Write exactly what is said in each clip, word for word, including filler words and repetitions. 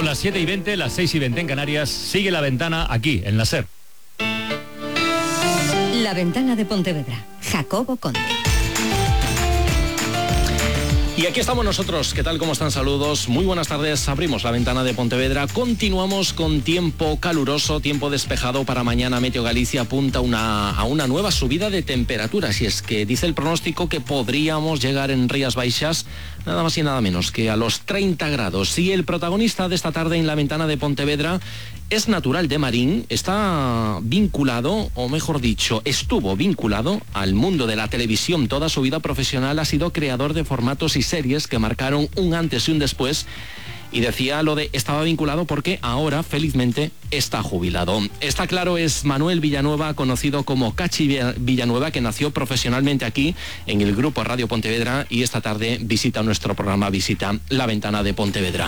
Son las siete y veinte, las seis y veinte en Canarias. Sigue La Ventana aquí, en la SER. La Ventana de Pontevedra. Jacobo Conde. Y aquí estamos nosotros, ¿qué tal? ¿Cómo están? Saludos, muy buenas tardes. Abrimos La Ventana de Pontevedra. Continuamos con tiempo caluroso, tiempo despejado para mañana. Meteo Galicia apunta una, a una nueva subida de temperaturas. Y es que dice el pronóstico que podríamos llegar en Rías Baixas nada más y nada menos que a los treinta grados. Y el protagonista de esta tarde en La Ventana de Pontevedra es natural de Marín, está vinculado, o mejor dicho, estuvo vinculado al mundo de la televisión. Toda su vida profesional ha sido creador de formatos y series que marcaron un antes y un después. Y decía lo de estaba vinculado porque ahora, felizmente, está jubilado. Está claro, es Manuel Villanueva, conocido como Cachi Villanueva, que nació profesionalmente aquí, en el Grupo Radio Pontevedra, y esta tarde visita nuestro programa, visita La Ventana de Pontevedra.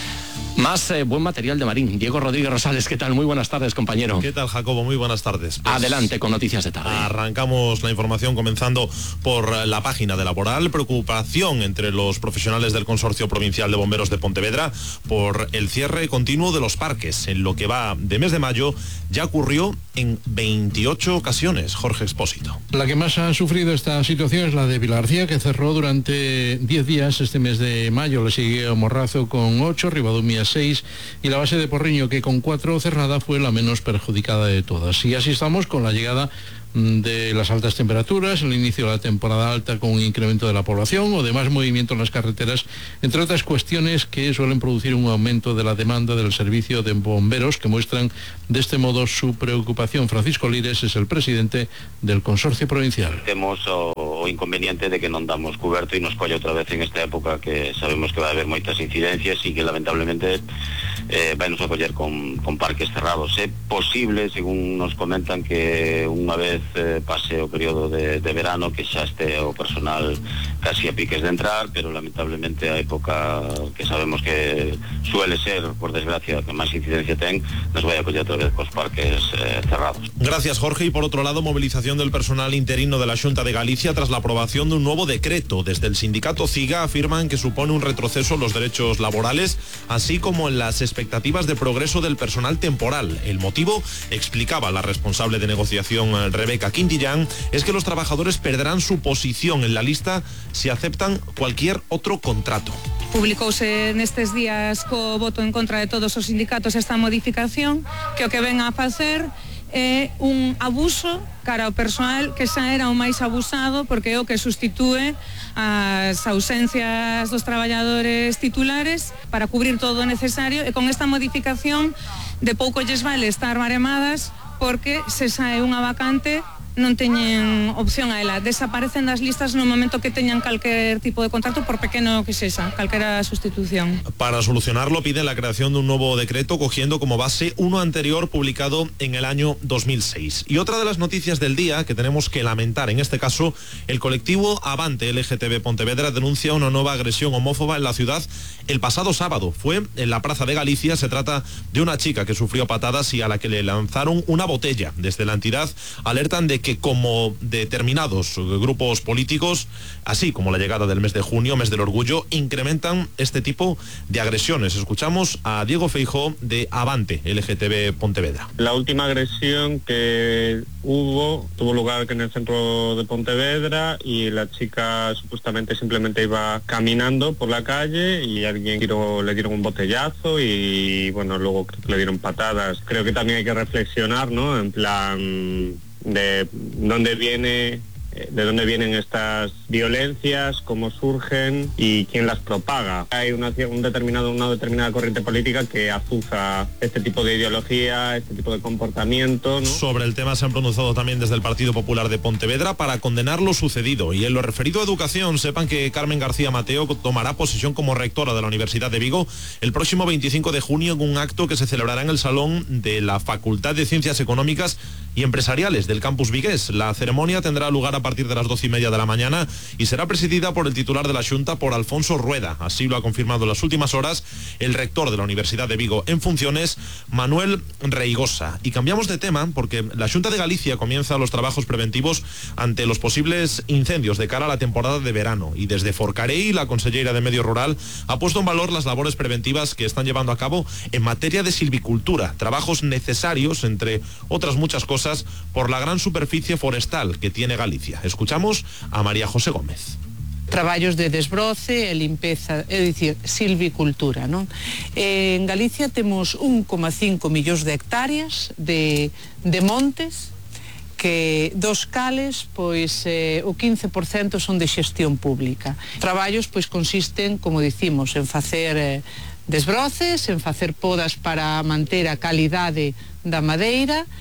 Más eh, buen material de Marín. Diego Rodríguez Rosales, ¿qué tal? Muy buenas tardes, compañero. ¿Qué tal, Jacobo? Muy buenas tardes. Pues adelante con noticias de tarde. Arrancamos la información comenzando por la página de Laboral. Preocupación entre los profesionales del Consorcio Provincial de Bomberos de Pontevedra por el cierre continuo de los parques. En lo que va de mes de mayo ya ocurrió en veintiocho ocasiones. Jorge Expósito. La que más ha sufrido esta situación es la de Vilagarcía, que cerró durante diez días este mes de mayo. Le siguió Morrazo con ocho, Ribadumia seis y la base de Porriño, que con cuatro cerrada, fue la menos perjudicada de todas. Y así estamos con la llegada de las altas temperaturas, el inicio de la temporada alta con un incremento de la población o de más movimiento en las carreteras, entre otras cuestiones que suelen producir un aumento de la demanda del servicio de bomberos, que muestran de este modo su preocupación. Francisco Lires es el presidente del Consorcio Provincial. Temos o, o inconveniente de que non damos cuberto e nos colle outra vez en esta época que sabemos que vai haber moitas incidencias e que lamentablemente eh, vai nos a coller con, con parques cerrados. É posible, según nos comentan, que unha vez eh, pase o período de, de verano que xa este o personal casi a piques de entrar, pero lamentablemente a época que sabemos que suele ser, por desgracia, que máis incidencia ten, nos vai a coller outra vez cos parques eh, cerrados. Gracias, Jorge. Y por otro lado, movilización del personal interino de la Xunta de Galicia tras la aprobación de un nuevo decreto. Desde el sindicato CIGA afirman que supone un retroceso en los derechos laborales, así como en las expectativas de progreso del personal temporal. El motivo, explicaba la responsable de negociación Rebeca Quintillán, es que los trabajadores perderán su posición en la lista si aceptan cualquier otro contrato. Publicouse nestes días co voto en contra de todos os sindicatos esta modificación, que o que ven a facer é un abuso cara ao persoal que xa era o máis abusado, porque é o que sustitúe as ausencias dos traballadores titulares para cubrir todo o necesario, e con esta modificación de pouco lles vale estar baremadas, porque se sae unha vacante non teñen opción a ela, desaparecen das listas no momento que teñan calquer tipo de contrato, por pequeno que sexa, calquera sustitución. Para solucionarlo piden la creación de un nuevo decreto cogiendo como base uno anterior publicado en el año dos mil seis. Y otra de las noticias del día que tenemos que lamentar, en este caso, el colectivo Avante L G T B Pontevedra denuncia una nueva agresión homófoba en la ciudad el pasado sábado. Fue en la Plaza de Galicia. Se trata de una chica que sufrió patadas y a la que le lanzaron una botella. Desde la entidad alertan de que que como determinados grupos políticos, así como la llegada del mes de junio, mes del orgullo, incrementan este tipo de agresiones. Escuchamos a Diego Feijóo de Avante L G T B Pontevedra. La última agresión que hubo tuvo lugar en el centro de Pontevedra y la chica supuestamente simplemente iba caminando por la calle y alguien tiró, le dieron un botellazo y bueno, luego le dieron patadas. Creo que también hay que reflexionar, ¿no? En plan de dónde viene, de dónde vienen estas violencias, cómo surgen y quién las propaga. Hay una, un determinado, una determinada corriente política que azuza este tipo de ideología, este tipo de comportamiento, ¿no? Sobre el tema se han pronunciado también desde el Partido Popular de Pontevedra para condenar lo sucedido. Y en lo referido a educación, sepan que Carmen García Mateo tomará posesión como rectora de la Universidad de Vigo el próximo veinticinco de junio en un acto que se celebrará en el Salón de la Facultad de Ciencias Económicas y Empresariales del campus vigués. La ceremonia tendrá lugar a partir de las doce y media de la mañana y será presidida por el titular de la Xunta, por Alfonso Rueda. Así lo ha confirmado en las últimas horas el rector de la Universidad de Vigo en funciones, Manuel Reigosa. Y cambiamos de tema porque la Xunta de Galicia comienza los trabajos preventivos ante los posibles incendios de cara a la temporada de verano. Y desde Forcarei, la consellera de Medio Rural ha puesto en valor las labores preventivas que están llevando a cabo en materia de silvicultura, trabajos necesarios, entre otras muchas cosas, por la gran superficie forestal que tiene Galicia. Escuchamos a María José Gómez. Traballos de desbroce e limpeza, é dicir, silvicultura, non? En Galicia temos un coma cinco millóns de hectáreas de, de montes, que dos cales, pois, eh, o quince por cento son de xestión pública. Traballos, pois, consisten, como dicimos, en facer eh, desbroces, en facer podas para manter a calidade da madeira,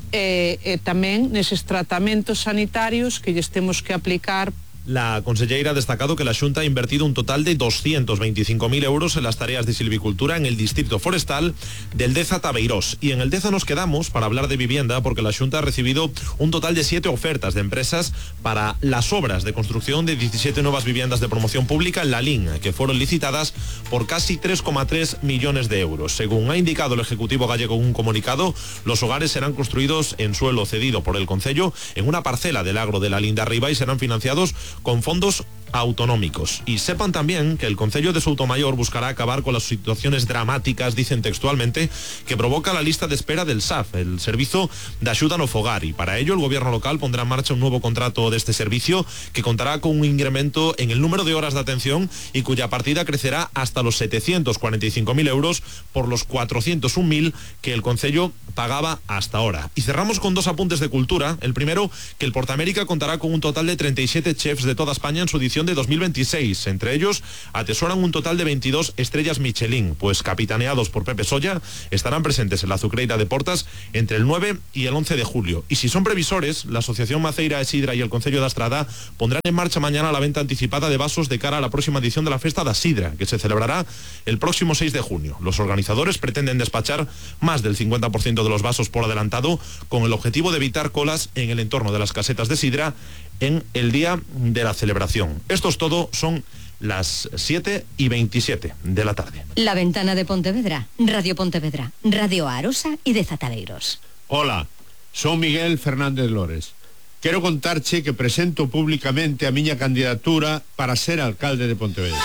e, e tamén neses tratamentos sanitarios que lles temos que aplicar. La consellera ha destacado que la Xunta ha invertido un total de doscientos veinticinco mil euros en las tareas de silvicultura en el distrito forestal del Deza Tabeirós. Y en el Deza nos quedamos para hablar de vivienda porque la Xunta ha recibido un total de siete ofertas de empresas para las obras de construcción de diecisiete nuevas viviendas de promoción pública en Lalín, que fueron licitadas por casi tres coma tres millones de euros. Según ha indicado el Ejecutivo gallego en un comunicado, los hogares serán construidos en suelo cedido por el Concello en una parcela del agro de Lalín de Arriba y serán financiados con fondos autonómicos. Y sepan también que el Concello de Soutomayor buscará acabar con las situaciones dramáticas, dicen textualmente, que provoca la lista de espera del S A F, el Servicio de Axuda no Fogar, y para ello el gobierno local pondrá en marcha un nuevo contrato de este servicio que contará con un incremento en el número de horas de atención y cuya partida crecerá hasta los setecientos cuarenta y cinco mil euros por los cuatrocientos un mil que el Concello pagaba hasta ahora. Y cerramos con dos apuntes de cultura. El primero, que el Portamérica contará con un total de treinta y siete chefs de toda España en su edición de dos mil veintiséis. Entre ellos atesoran un total de veintidós estrellas Michelin, pues capitaneados por Pepe Solla estarán presentes en la Azucreira de Portas entre el nueve y el once de julio. Y si son previsores, la Asociación Maceira e Sidra y el Concello da Estrada pondrán en marcha mañana la venta anticipada de vasos de cara a la próxima edición de la Festa da Sidra, que se celebrará el próximo seis de junio. Los organizadores pretenden despachar más del cincuenta por ciento de los vasos por adelantado, con el objetivo de evitar colas en el entorno de las casetas de sidra en el día de la celebración. Esto es todo, son las siete y veintisiete de la tarde. La Ventana de Pontevedra, Radio Pontevedra, Radio Arosa y de Zatadeiros. Hola, son Miguel Fernández Lores. Quero contarche que presento públicamente a miña candidatura para ser alcalde de Pontevedra.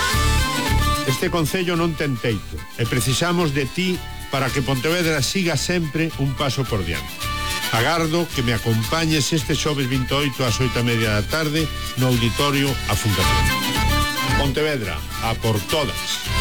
Este concello non ten teito e precisamos de ti para que Pontevedra siga sempre un paso por diante. Agardo que me acompañes este xoves veintiocho ás oito e media da tarde no auditorio A Fundación. Pontevedra, a por todas.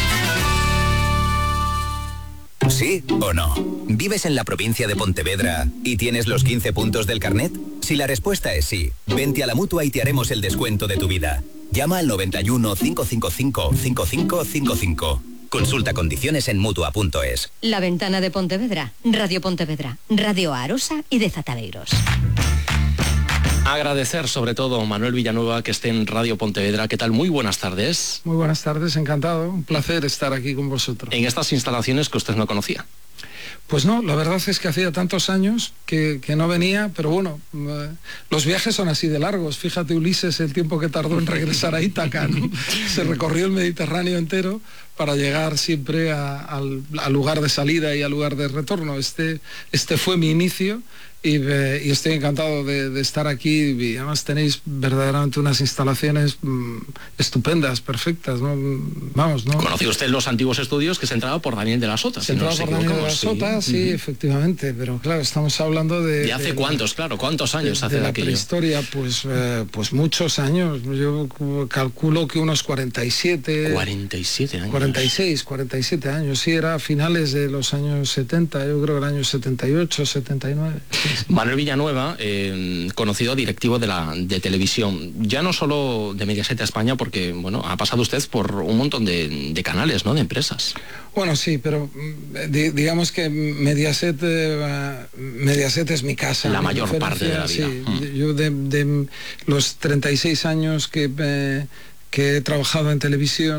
¿Sí o no? ¿Vives en la provincia de Pontevedra y tienes los quince puntos del carnet? Si la respuesta es sí, vente a la Mutua y te haremos el descuento de tu vida. Llama al noventa y uno, cinco cinco cinco, cinco cinco cinco cinco. Consulta condiciones en mutua punto es. La Ventana de Pontevedra, Radio Pontevedra, Radio Arosa y de Zatadeiros. Agradecer sobre todo a Manuel Villanueva que esté en Radio Pontevedra. ¿Qué tal? Muy buenas tardes. Muy buenas tardes, encantado. Un placer estar aquí con vosotros. En estas instalaciones que usted no conocía. Pues no, la verdad es que hacía tantos años que, que no venía, pero bueno, eh, los viajes son así de largos. Fíjate, Ulises, el tiempo que tardó en regresar a Ítaca, ¿no? Se recorrió el Mediterráneo entero para llegar siempre a, al, al lugar de salida y al lugar de retorno. Este, este fue mi inicio. Y, eh, y estoy encantado de, de estar aquí y además tenéis verdaderamente unas instalaciones mmm, estupendas, perfectas, ¿no? Vamos, ¿no? ¿Conoció usted los antiguos estudios que se entraba por Daniel de la Sota? Se si entraba no por Daniel de la Sota, sí, sí, uh-huh. Efectivamente, pero claro, estamos hablando de... ¿Y hace de, cuántos, claro? ¿Cuántos años de, hace de de la aquello? Prehistoria, pues, eh, pues muchos años, yo calculo que unos cuarenta y siete... cuarenta y siete años. cuarenta y seis, cuarenta y siete años, sí, era a finales de los años setenta, yo creo que el año setenta y ocho, setenta y nueve. Sí, sí. Manuel Villanueva, Eh, conocido directivo de la de televisión, ya no solo de Mediaset España, porque bueno, ha pasado usted por un montón de, de canales, ¿no? De empresas. Bueno, sí, pero di, digamos que Mediaset eh, Mediaset es mi casa. La mayor parte de la vida. Sí, mm. Yo de, de los treinta y seis años que, eh, que he trabajado en televisión,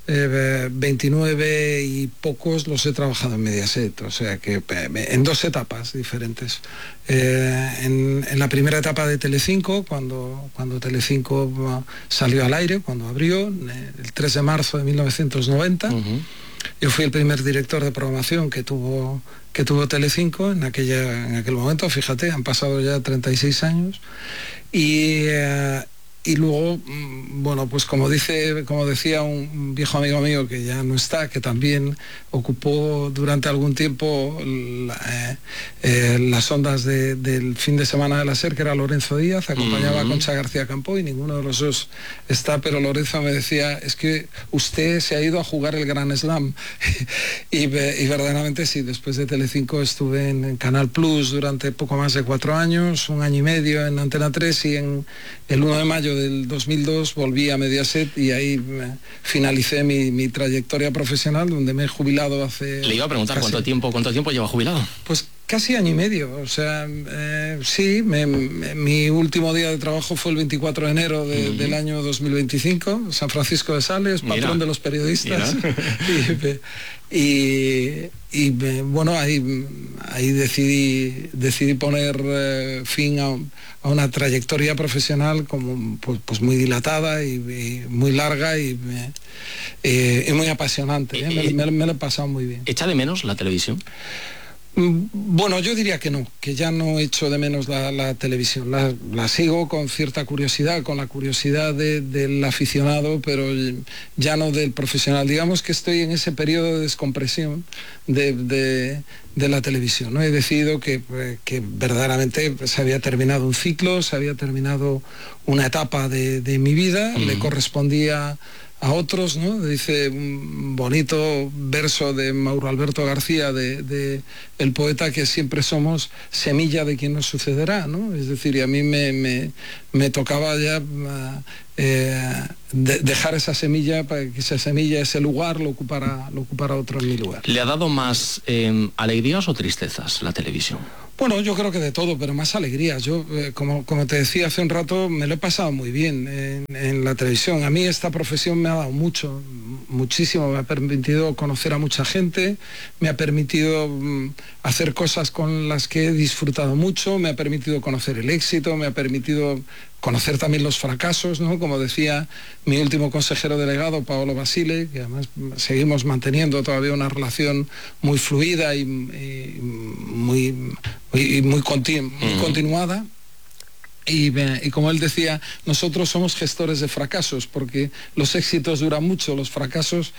eh, veintinueve y pocos los he trabajado en Mediaset, o sea que en dos etapas diferentes. Eh, en, en la primera etapa de Telecinco, cuando, cuando Telecinco salió al aire, cuando abrió, el tres de marzo de mil novecientos noventa, uh-huh. Yo fui el primer director de programación que tuvo, que tuvo Telecinco en, aquella, en aquel momento, fíjate, han pasado ya treinta y seis años, y... Eh, Y luego, bueno, pues como dice, como decía un viejo amigo mío que ya no está, que también ocupó durante algún tiempo la, eh, eh, las ondas de, del fin de semana de la SER, que era Lorenzo Díaz, acompañaba mm-hmm. a Concha García Campo, y ninguno de los dos está, pero Lorenzo me decía, es que usted se ha ido a jugar el Gran Slam. y, y verdaderamente sí, después de Telecinco estuve en, en Canal Plus durante poco más de cuatro años, un año y medio en Antena tres, y en el uno de mayo del dos mil dos volví a Mediaset y ahí finalicé mi, mi trayectoria profesional, donde me he jubilado hace... Le iba a preguntar casi, cuánto tiempo cuánto tiempo lleva jubilado. Pues casi año y medio, o sea, eh, sí, me, me, mi último día de trabajo fue el veinticuatro de enero de, uh-huh. del año dos mil veinticinco, San Francisco de Sales, patrón Mira. de los periodistas. y, y, y bueno, ahí, ahí decidí, decidí poner eh, fin a, a una trayectoria profesional como pues, pues muy dilatada y, y muy larga y, eh, y muy apasionante, ¿eh? me, me, me lo he pasado muy bien. ¿Echa de menos la televisión? Bueno, yo diría que no, que ya no echo de menos la, la televisión, la, la sigo con cierta curiosidad, con la curiosidad de, del aficionado, pero ya no del profesional. Digamos que estoy en ese periodo de descompresión de, de, de la televisión, ¿no? He decidido que, que verdaderamente se había terminado un ciclo, se había terminado una etapa de, de mi vida, uh-huh. le correspondía a otros, ¿no? Dice un bonito verso de Mauro Alberto García, de, de el poeta, que siempre somos semilla de quien nos sucederá, ¿no? Es decir, y a mí me, me, me tocaba ya eh, de, dejar esa semilla, para que esa semilla, ese lugar, lo ocupara, lo ocupara otro en mi lugar. ¿Le ha dado más eh, alegrías o tristezas la televisión? Bueno, yo creo que de todo, pero más alegría. Yo, eh, como, como te decía hace un rato, me lo he pasado muy bien en, en la televisión. A mí esta profesión me ha dado mucho, muchísimo. Me ha permitido conocer a mucha gente, me ha permitido mm, hacer cosas con las que he disfrutado mucho, me ha permitido conocer el éxito, me ha permitido conocer también los fracasos, ¿no? Como decía mi último consejero delegado, Paolo Basile, que además seguimos manteniendo todavía una relación muy fluida y, y muy, muy, muy, continu muy uh-huh. continuada. Y, y como él decía, nosotros somos gestores de fracasos, porque los éxitos duran mucho, los fracasos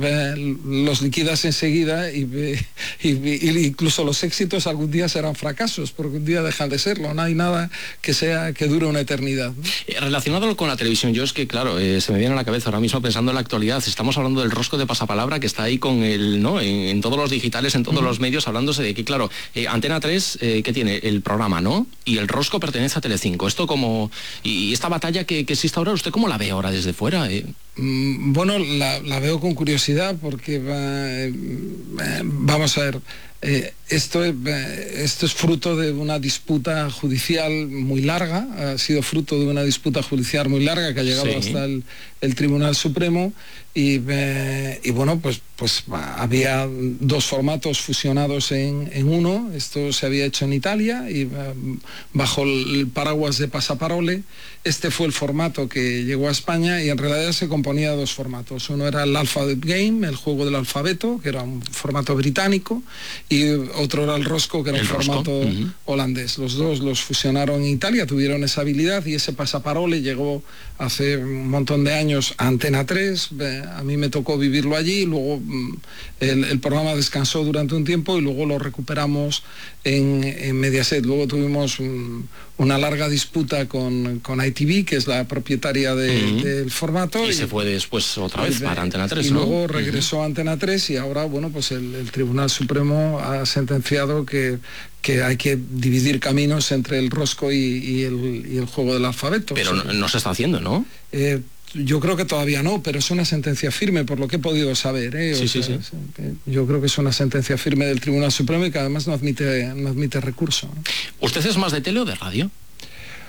eh, los liquidas enseguida y, y, y incluso los éxitos algún día serán fracasos, porque un día dejan de serlo. No hay nada que sea que dure una eternidad, ¿no? Eh, relacionado con la televisión, yo es que claro, eh, se me viene a la cabeza ahora mismo pensando en la actualidad. Estamos hablando del rosco de pasapalabra que está ahí con el, ¿no? En, en todos los digitales, en todos uh-huh. los medios, hablándose de que, claro, eh, Antena tres, eh, ¿qué tiene? El programa, ¿no? Y el rosco pertenece a Telecinco. Esto como... Y esta batalla que, que existe ahora, ¿usted cómo la ve ahora desde fuera? Eh? Mm, bueno, la, la veo con curiosidad porque va, eh, vamos a ver, eh, esto, eh, esto es fruto de una disputa judicial muy larga, ha sido fruto de una disputa judicial muy larga que ha llegado sí. hasta el, el Tribunal Supremo y, eh, y bueno, pues, pues había dos formatos fusionados en, en uno. Esto se había hecho en Italia y bajo el paraguas de Passaparole. Este fue el formato que llegó a España y en realidad se componía de dos formatos. Uno era el Alphabet Game, el juego del alfabeto, que era un formato británico, y otro era el Rosco, que era un formato uh-huh. holandés. Los dos los fusionaron en Italia, tuvieron esa habilidad y ese Passaparole llegó hace un montón de años a Antena tres. A mí me tocó vivirlo allí, luego el, el programa descansó durante un tiempo y luego lo recuperamos en, en Mediaset. Luego tuvimos un, una larga disputa con, con I T V, que es la propietaria de, uh-huh. del formato. Y, y se fue después otra vez para Antena tres, y ¿no? luego regresó uh-huh. a Antena tres y ahora, bueno, pues el, el Tribunal Supremo ha sentenciado que que hay que dividir caminos entre el rosco y, y, el, y el juego del alfabeto. Pero no, no se está haciendo, ¿no? Eh, yo creo que todavía no, pero es una sentencia firme, por lo que he podido saber, ¿eh? Sí, o sí, sea, sí. Yo creo que es una sentencia firme del Tribunal Supremo y que además no admite, no admite recurso, ¿no? ¿Usted es más de tele o de radio?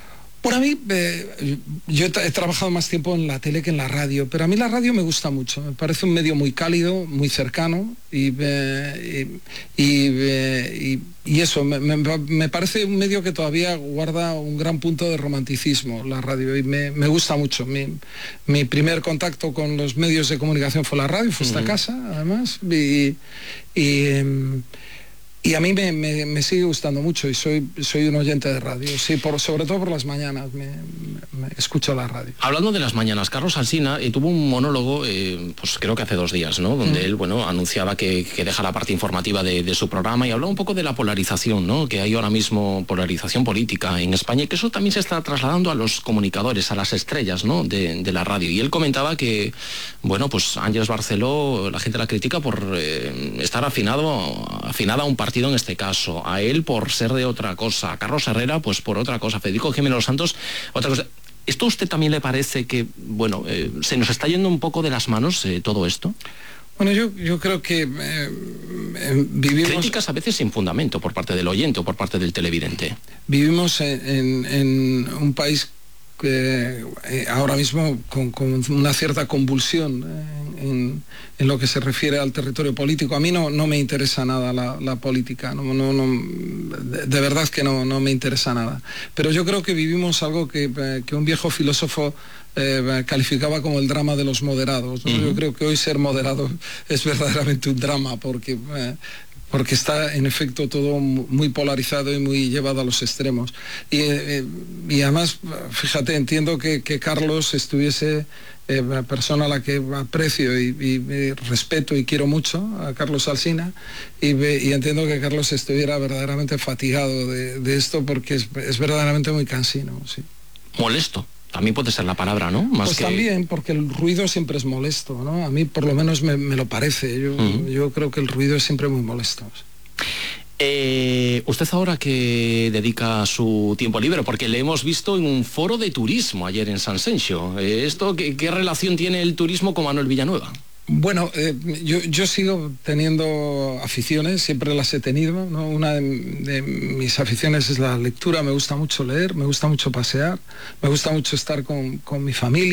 Bueno, a mí, eh, yo he, he trabajado más tiempo en la tele que en la radio, pero a mí la radio me gusta mucho, me parece un medio muy cálido, muy cercano, y, eh, y, y, eh, y, y eso, me, me, me parece un medio que todavía guarda un gran punto de romanticismo, la radio, y me, me gusta mucho. Mi, mi primer contacto con los medios de comunicación fue la radio, fue esta uh-huh. casa, además, y... y eh, Y a mí me, me, me sigue gustando mucho y soy, soy un oyente de radio, sí, por, sobre todo por las mañanas me, me, me escucho la radio. Hablando de las mañanas, Carlos Alsina eh, tuvo un monólogo, eh, pues creo que hace dos días, ¿no? Donde mm. él, bueno, anunciaba que, que deja la parte informativa de, de su programa y hablaba un poco de la polarización, ¿no? Que hay ahora mismo polarización política en España y que eso también se está trasladando a los comunicadores, a las estrellas, ¿no? De, de la radio. Y él comentaba que, bueno, pues Ángeles Barceló, la gente la critica por eh, estar afinado, afinada a un partido en este caso, a él por ser de otra cosa, a Carlos Herrera pues por otra cosa, Federico Jiménez Los Santos otra cosa. ¿Esto a usted también le parece que, bueno, eh, se nos está yendo un poco de las manos eh, todo esto? Bueno, yo, yo creo que eh, eh, vivimos... Críticas a veces sin fundamento por parte del oyente o por parte del televidente. Vivimos en, en, en un país que eh, ahora mismo con, con una cierta convulsión eh, en, en lo que se refiere al territorio político. A mí no, no me interesa nada la, la política, no, no, no, de, de verdad que no, no me interesa nada. Pero yo creo que vivimos algo que, eh, que un viejo filósofo eh, calificaba como el drama de los moderados, ¿no? Uh-huh. Yo creo que hoy ser moderado es verdaderamente un drama porque... Eh, porque está en efecto todo muy polarizado y muy llevado a los extremos. Y, eh, y además, fíjate, entiendo que, que Carlos estuviese, eh, una persona a la que aprecio y, y, y respeto y quiero mucho, a Carlos Alsina, y, y entiendo que Carlos estuviera verdaderamente fatigado de, de esto porque es, es verdaderamente muy cansino. Sí. Molesto. También puede ser la palabra, ¿no? Más pues que... también, porque el ruido siempre es molesto, ¿no? A mí por lo menos me, me lo parece. Yo, uh-huh. yo creo que el ruido es siempre muy molesto. Eh, usted ahora que dedica su tiempo libre, porque le hemos visto en un foro de turismo ayer en San Sencio. Eh, ¿Esto qué, qué relación tiene el turismo con Manuel Villanueva? Bueno, eh, yo, yo sigo teniendo aficiones, siempre las he tenido, ¿no? Una de, de mis aficiones es la lectura, me gusta mucho leer, me gusta mucho pasear, me gusta mucho estar con, con mi familia.